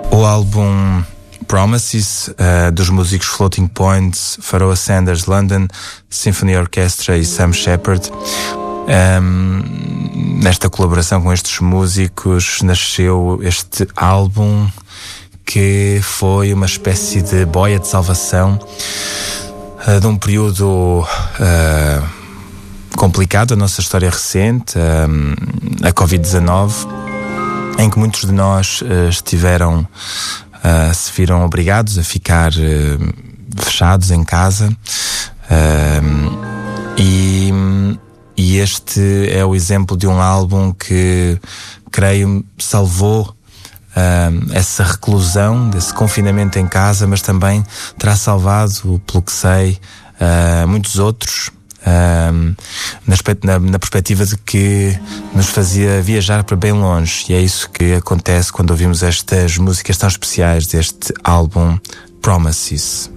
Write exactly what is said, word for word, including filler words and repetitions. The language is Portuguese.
O álbum Promises, uh, dos músicos Floating Points, Pharoah Sanders London, Symphony Orchestra e Sam Shepard. Um, nesta colaboração com estes músicos nasceu este álbum que foi uma espécie de boia de salvação uh, de um período uh, complicado da nossa história recente, um, a covid dezanove, em que muitos de nós uh, estiveram, uh, se viram obrigados a ficar uh, fechados em casa, uh, e, e este é o exemplo de um álbum que, creio, salvou Uh, essa reclusão, desse confinamento em casa, mas também terá salvado, pelo que sei, uh, muitos outros, uh, na, na, na perspectiva de que nos fazia viajar para bem longe. E é isso que acontece quando ouvimos estas músicas tão especiais deste álbum Promises.